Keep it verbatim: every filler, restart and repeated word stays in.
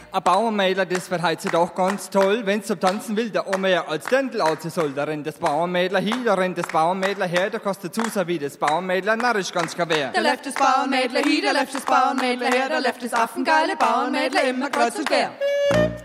Ein Bauernmädler, das verheizt sie doch ganz toll. Wenn's zum Tanzen will, der auch mehr als Dirndl als soll. Da rennt das Bauernmädler hin, da rennt das Bauernmädler her, da kostet zu so wie das Bauernmädler narrisch ganz schwer. Da läuft das Bauernmädler hin, da läuft das Bauernmädler her, da läuft das affengeile Bauernmädler immer kreuz und quer.